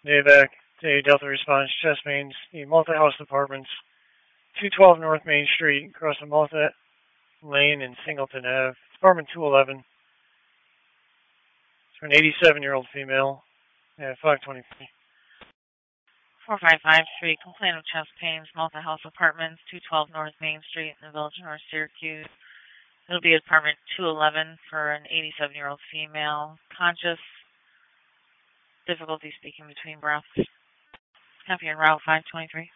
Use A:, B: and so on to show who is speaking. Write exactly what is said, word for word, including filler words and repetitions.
A: Navac to Delta Response, chest mains, the multi-house apartments, two twelve North Main Street, across the Multi Lane and Singleton Ave. Apartment two eleven. It's for an eighty-seven-year-old female. Yeah, five twenty-three.
B: four five five three, complaint of chest pains, multi-house apartments, two twelve North Main Street in the Village of North Syracuse. It'll be apartment two eleven for an eighty-seven-year-old female, conscious, difficulty speaking between breaths. Copy en route five twenty-three.